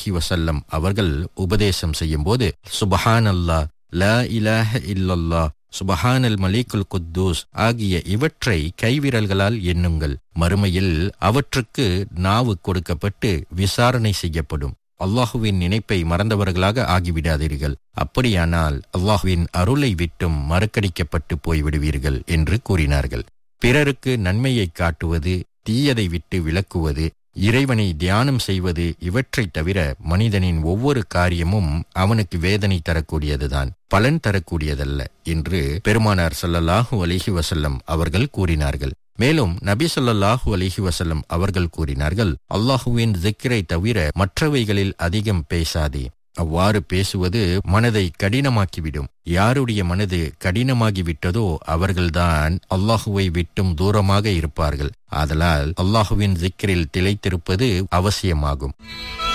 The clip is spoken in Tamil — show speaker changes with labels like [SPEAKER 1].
[SPEAKER 1] அலைஹி வஸல்லம் அவர்கள் உபதேசம் செய்யும்போது சுப்ஹானல்லாஹ், லா இலாஹ இல்லல்லாஹ், சுப்ஹானல் மலீக்குல் குத்தூஸ் ஆகிய இவற்றை கைவிரல்களால் எண்ணுங்கள். மறுமையில் அவற்றுக்கு நாவு கொடுக்கப்பட்டு விசாரணை செய்யப்படும். அல்லாஹுவின் நினைப்பை மறந்தவர்களாக ஆகிவிடாதீர்கள். அப்படியானால் அல்லாஹுவின் அருளை விட்டும் மறக்கடிக்கப்பட்டு போய்விடுவீர்கள் என்று கூறினார்கள். பிறருக்கு நன்மையை காட்டுவது, தீயதை விட்டு விலக்குவது, இறைவனை தியானம் செய்வது, இவற்றைத் தவிர மனிதனின் ஒவ்வொரு காரியமும் அவனுக்கு வேதனை தரக்கூடியதுதான், பலன் தரக்கூடியதல்ல என்று பெருமானார் ஸல்லல்லாஹு அலைஹி வஸல்லம் அவர்கள் கூறினார்கள். மேலும் நபி ஸல்லல்லாஹு அலைஹி வஸல்லம் அவர்கள் கூறினார்கள், அல்லாஹுவின் ஸிக்ரை தவிர மற்றவைகளில் அதிகம் பேசாதே. அவ்வாறு பேசுவது மனதை கடினமாக்கிவிடும். யாருடைய மனது கடினமாகிவிட்டதோ அவர்கள்தான் அல்லாஹுவை விட்டும் தூரமாக இருப்பார்கள். ஆதலால் அல்லாஹுவின் ஸிக்ரில் திளைத்திருப்பது அவசியமாகும்.